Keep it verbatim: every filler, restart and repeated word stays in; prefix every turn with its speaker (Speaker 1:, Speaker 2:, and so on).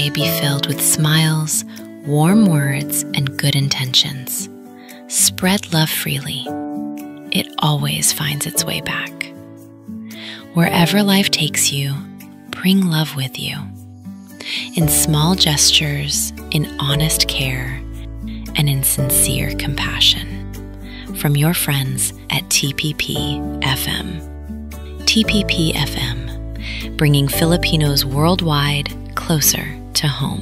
Speaker 1: day be filled with smiles, warm words, and good intentions. Spread love freely. It always finds its way back. Wherever life takes you, bring love with you. In small gestures, in honest care, and in sincere compassion. From your friends at T P P F M. T P P F M, bringing Filipinos worldwide closer to home.